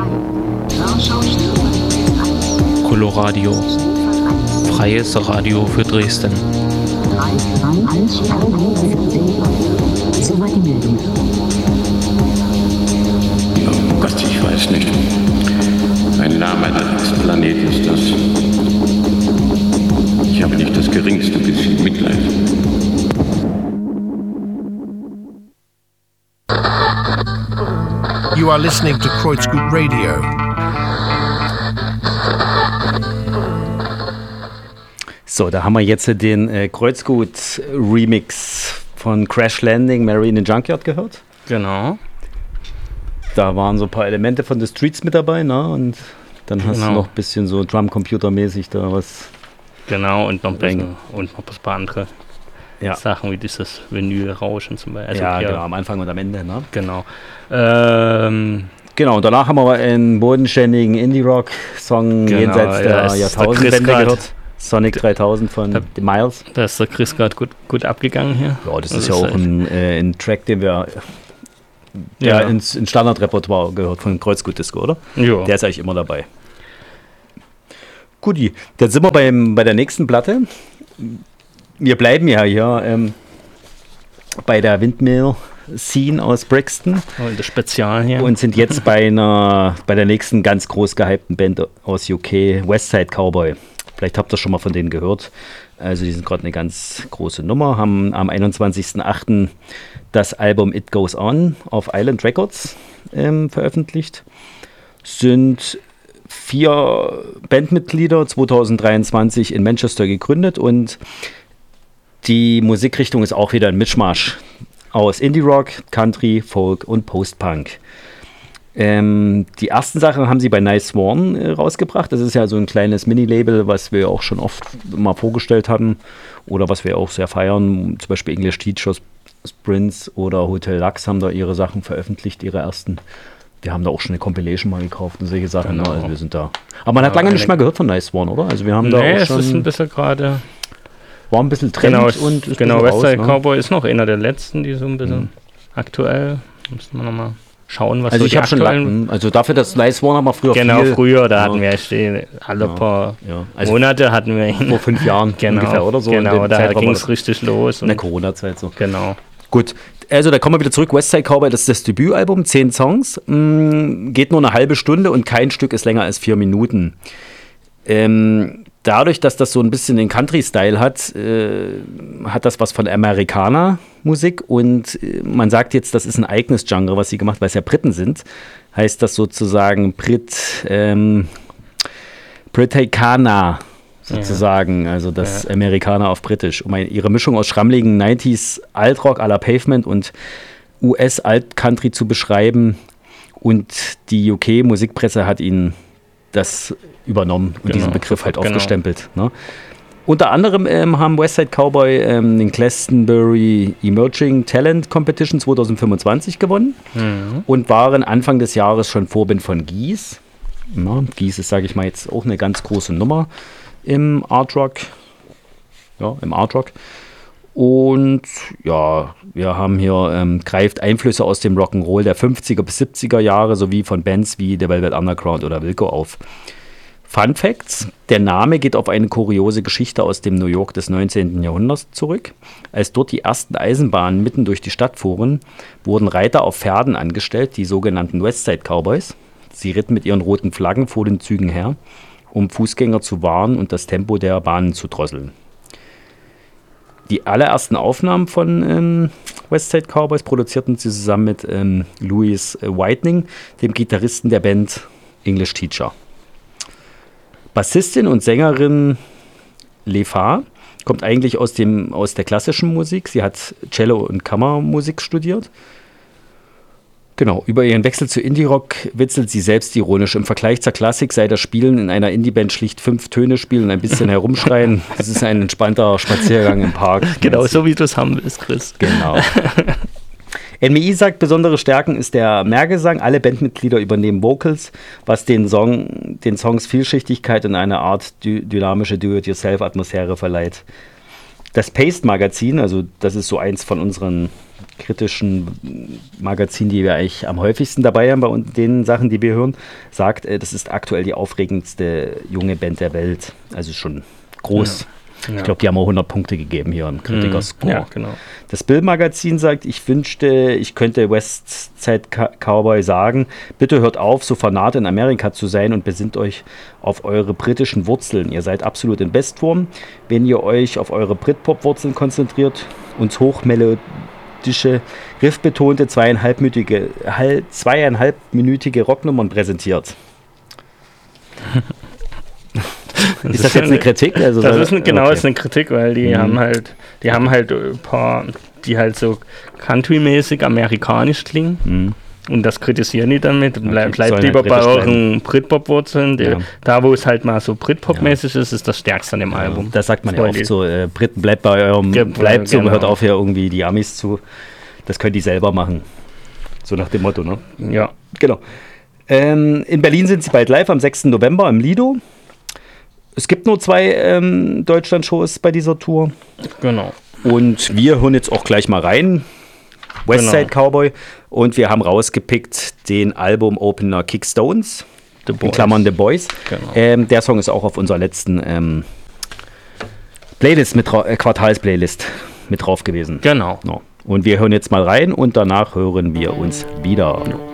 Coloradio. Freies Radio für Dresden. Oh Gott, ich weiß nicht. Ein lahmer Drecksplanet ist das. Ich habe nicht das geringste bisschen Mitleid. You are listening to Kreuzgut Radio. So, da haben wir jetzt den Kreuzgut-Remix von Crash Landing, Mary in the Junkyard gehört. Genau. Da waren so ein paar Elemente von The Streets mit dabei, ne? Und dann hast du noch ein bisschen so Drum-Computer-mäßig da was. Genau, und noch ein paar andere Sachen wie dieses Vinyl-Rauschen zum Beispiel. Also genau, am Anfang und am Ende, ne? Genau. Genau, und danach haben wir einen bodenständigen Indie-Rock-Song jenseits der Jahrtausendwende gehört. Sonic 3000 von Miles. Da ist der Chris gerade gut abgegangen hier. Ja, das ist ja auch ein Track, den wir ins Standardrepertoire gehört von Kreuzgut Disco, oder? Jo. Der ist eigentlich immer dabei. Guti, dann sind wir bei der nächsten Platte. Wir bleiben ja hier bei der Windmill Scene aus Brixton. Und das Spezial hier. Und sind jetzt bei der nächsten ganz groß gehypten Band aus UK, Westside Cowboy. Vielleicht habt ihr schon mal von denen gehört. Also die sind gerade eine ganz große Nummer, haben am 21.08. das Album It Goes On auf Island Records veröffentlicht. Sind 4 Bandmitglieder, 2023 in Manchester gegründet, und die Musikrichtung ist auch wieder ein Mischmasch aus Indie-Rock, Country, Folk und Post-Punk. Die ersten Sachen haben sie bei Nice Swan rausgebracht. Das ist ja so ein kleines Mini-Label, was wir auch schon oft mal vorgestellt hatten oder was wir auch sehr feiern. Zum Beispiel English Teachers Sprints oder Hotel Lux haben da ihre Sachen veröffentlicht, ihre ersten. Wir haben da auch schon eine Compilation mal gekauft und solche Sachen. Genau. Also wir sind da. Aber man hat lange nicht mehr gehört von Nice Swan, oder? Also wir haben da auch schon. Es ist ein bisschen gerade. War ein bisschen Trend und ist Westside Cowboy ist noch einer der letzten, die so ein bisschen aktuell. Müssen wir nochmal schauen, was also so ich habe schon also dafür, dass Nice One haben wir früher früher, da hatten wir alle paar Monate hatten wir ihn. Vor 5 Jahren ungefähr oder so. Genau, da ging es richtig los. In der Corona-Zeit so. Genau. Gut, also da kommen wir wieder zurück. Westside Cowboy, das ist das Debütalbum, 10 Songs, geht nur eine halbe Stunde und kein Stück ist länger als 4 Minuten. Dadurch, dass das so ein bisschen den Country-Style hat, hat das was von Amerikaner-Musik, und man sagt jetzt, das ist ein eigenes Genre, was sie gemacht, weil es ja Briten sind, heißt das sozusagen Britticana sozusagen, also das Amerikaner auf Britisch. Um ihre Mischung aus schrammligen 90s Altrock à la Pavement und US-Alt-Country zu beschreiben, und die UK-Musikpresse hat ihnen das übernommen und diesen Begriff halt aufgestempelt. Ne? Unter anderem haben Westside Cowboy den Glastonbury Emerging Talent Competition 2025 gewonnen und waren Anfang des Jahres schon Vorbild von Geese. Ja, Geese ist, sage ich mal, jetzt auch eine ganz große Nummer im Artrock. Ja, im Artrock. Und ja, wir haben hier greift Einflüsse aus dem Rock'n'Roll der 50er bis 70er Jahre sowie von Bands wie The Velvet Underground oder Wilco auf. Fun Facts: Der Name geht auf eine kuriose Geschichte aus dem New York des 19. Jahrhunderts zurück. Als dort die ersten Eisenbahnen mitten durch die Stadt fuhren, wurden Reiter auf Pferden angestellt, die sogenannten Westside Cowboys. Sie ritten mit ihren roten Flaggen vor den Zügen her, um Fußgänger zu warnen und das Tempo der Bahnen zu drosseln. Die allerersten Aufnahmen von Westside Cowboys produzierten sie zusammen mit Louis Whitening, dem Gitarristen der Band English Teacher. Bassistin und Sängerin Lefa kommt eigentlich aus der klassischen Musik. Sie hat Cello und Kammermusik studiert. Genau, über ihren Wechsel zu Indie-Rock witzelt sie selbst ironisch. Im Vergleich zur Klassik sei das Spielen in einer Indie-Band schlicht 5 Töne spielen und ein bisschen herumschreien. Das ist ein entspannter Spaziergang im Park. Genau, so wie du es haben willst, Chris. Genau. NMI sagt, besondere Stärken ist der Mehrgesang. Alle Bandmitglieder übernehmen Vocals, was den Songs Vielschichtigkeit und eine Art dynamische Do-it-yourself-Atmosphäre verleiht. Das Paste-Magazin, also das ist so eins von unseren kritischen Magazin, die wir eigentlich am häufigsten dabei haben bei den Sachen, die wir hören, sagt, das ist aktuell die aufregendste junge Band der Welt. Also schon groß. Ja. Ich glaube, die haben auch 100 Punkte gegeben hier im Kritiker-Score. Ja, genau. Das Bild-Magazin sagt, ich wünschte, ich könnte Westside Cowboy sagen, bitte hört auf, so fanat in Amerika zu sein und besinnt euch auf eure britischen Wurzeln. Ihr seid absolut in Bestform. Wenn ihr euch auf eure Britpop-Wurzeln konzentriert, uns hochmelodische, riffbetonte, zweieinhalbminütige Rocknummern präsentiert. Ist das jetzt eine Kritik? Also das ist ist eine Kritik, weil die haben halt ein paar, die halt so country-mäßig amerikanisch klingen. Und das kritisieren die damit. Bleibt lieber halt bei euren Britpop-Wurzeln. Ja. Da, wo es halt mal so Britpop-mäßig ist das Stärkste an dem Album. Das sagt man ja oft so, Briten, bleibt bei eurem, bleibt so, hört auf hier irgendwie die Amis zu. Das können die selber machen. So nach dem Motto, ne? Ja. Genau. In Berlin sind sie bald live am 6. November im Lido. Es gibt nur 2 Deutschland-Shows bei dieser Tour. Genau. Und wir hören jetzt auch gleich mal rein. Westside Cowboy. Und wir haben rausgepickt den Album-Opener Kickstones. In Klammern The Boys. Genau. Der Song ist auch auf unserer letzten Playlist, Quartals-Playlist mit drauf gewesen. Genau. Und wir hören jetzt mal rein und danach hören wir uns wieder.